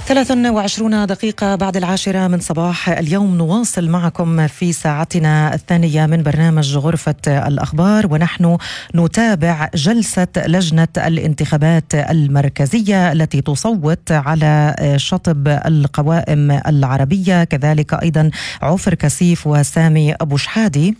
23 دقيقة بعد 10 من صباح اليوم، نواصل معكم في ساعتنا الثانية من برنامج غرفة الأخبار، ونحن نتابع جلسة لجنة الانتخابات المركزية التي تصوت على شطب القوائم العربية، كذلك أيضا عوفر كسيف وسامي أبو شحادي.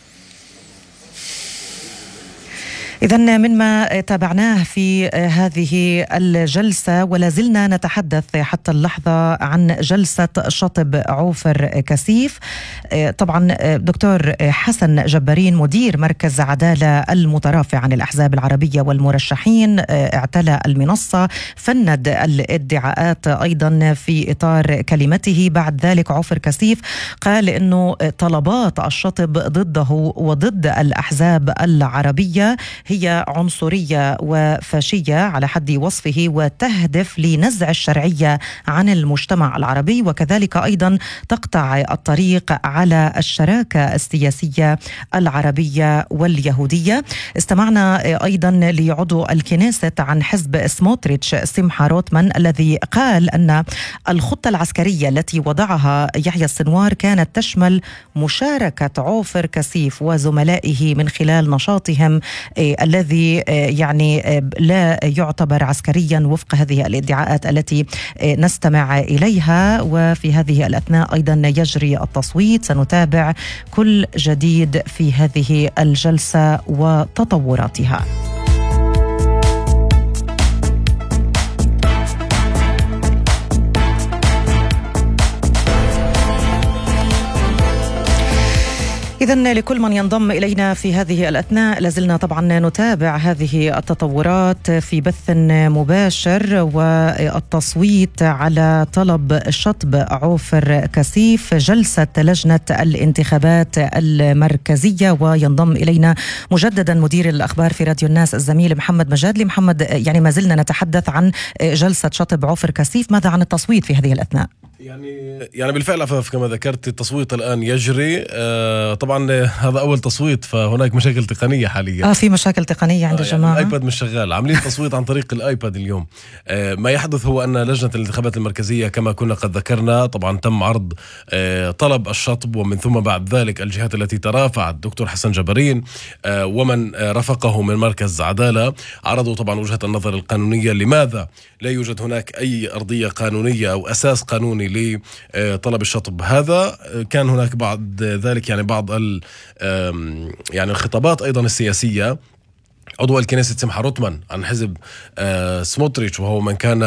إذن مما تابعناه في هذه الجلسة، ولا زلنا نتحدث حتى اللحظة عن جلسة شطب عوفر كسيف. طبعا دكتور حسن جبارين مدير مركز عدالة المترافع عن الأحزاب العربية والمرشحين اعتلى المنصة، فند الادعاءات أيضا في إطار كلمته. بعد ذلك عوفر كسيف قال إنه طلبات الشطب ضده وضد الأحزاب العربية هي عنصرية وفاشية على حد وصفه، وتهدف لنزع الشرعية عن المجتمع العربي، وكذلك أيضا تقطع الطريق على الشراكة السياسية العربية واليهودية. استمعنا أيضا لعضو الكنيست عن حزب سموتريتش سمحة روتمان الذي قال أن الخطة العسكرية التي وضعها يحيى السنوار كانت تشمل مشاركة عوفر كسيف وزملائه من خلال نشاطهم الذي يعني لا يعتبر عسكريا وفق هذه الادعاءات التي نستمع إليها. وفي هذه الأثناء أيضا يجري التصويت، سنتابع كل جديد في هذه الجلسة وتطوراتها. إذن لكل من ينضم إلينا في هذه الأثناء، لازلنا طبعا نتابع هذه التطورات في بث مباشر والتصويت على طلب شطب عوفر كسيف، جلسة لجنة الانتخابات المركزية. وينضم إلينا مجددا مدير الأخبار في راديو الناس الزميل محمد مجادلي. محمد، يعني ما زلنا نتحدث عن جلسة شطب عوفر كسيف، ماذا عن التصويت في هذه الأثناء؟ يعني بالفعل عفاف كما ذكرت التصويت الآن يجري. طبعا هذا أول تصويت، فهناك مشاكل تقنية حاليا. في مشاكل تقنية عند الجماعة، يعني الآيباد مش شغال، عاملين تصويت عن طريق الآيباد اليوم. ما يحدث هو أن لجنة الانتخابات المركزية كما كنا قد ذكرنا طبعا تم عرض طلب الشطب، ومن ثم بعد ذلك الجهات التي ترافعت دكتور حسن جبارين ومن رافقه من مركز عدالة عرضوا طبعا وجهة النظر القانونية، لماذا لا يوجد هناك أي أرضية قانونية أو أساس قانوني لطلب الشطب هذا. كان هناك بعد ذلك يعني بعض يعني الخطابات أيضا السياسية. عضو الكنيست سمحة روتمان عن حزب سموتريتش، وهو من كان